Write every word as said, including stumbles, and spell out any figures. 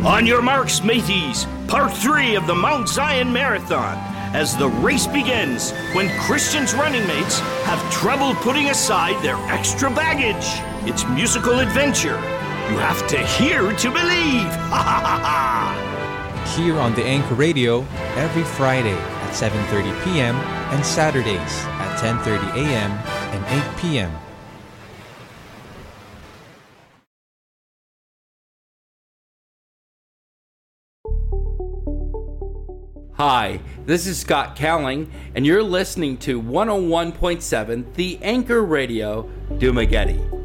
On your marks, mateys, part three of the Mount Zion Marathon, as the race begins when Christian's running mates have trouble putting aside their extra baggage. It's musical adventure. You have to hear to believe. Ha ha ha ha! Here on the Anchor Radio, every Friday at seven thirty p.m. and Saturdays at ten thirty a.m. and eight p.m. Hi, this is Scott Cowling, and you're listening to one oh one point seven The Anchor Radio, Dumageddon.